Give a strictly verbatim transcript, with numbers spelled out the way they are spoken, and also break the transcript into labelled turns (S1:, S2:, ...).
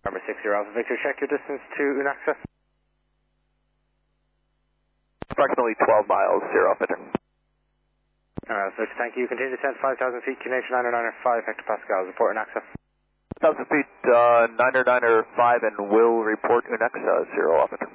S1: Number six zero Alpha Victor, check your distance to Unaxa.
S2: Approximately twelve miles, zero Alpha Victor.
S1: Alright, Victor, thank you. Continue to descend five thousand feet, Q Nation niner niner five hectopascals. Report Unaxa.
S2: one thousand feet, uh, niner niner five, and will report Unaxa, zero Alpha Victor.